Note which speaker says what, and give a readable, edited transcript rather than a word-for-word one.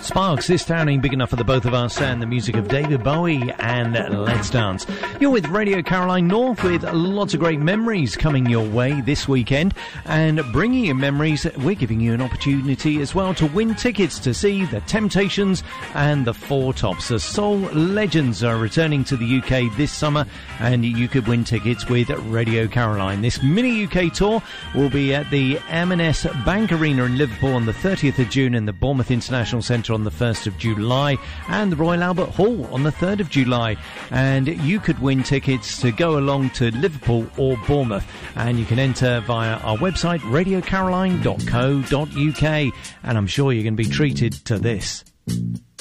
Speaker 1: Sparks, this town ain't big enough for the both of us, and the music of David Bowie and Let's Dance. You're with Radio Caroline North with lots of great memories coming your way this weekend, and bringing you memories, we're giving you an opportunity as well to win tickets to see the Temptations and the Four Tops. The Soul Legends are returning to the UK this summer, and you could win tickets with Radio Caroline. This mini UK tour will be at the M&S Bank Arena in Liverpool on the 30th of June and the Bournemouth International Centre on the 1st of July and the Royal Albert Hall on the 3rd of July. And you could win tickets to go along to Liverpool or Bournemouth, and you can enter via our website radiocaroline.co.uk, and I'm sure you're going to be treated to this.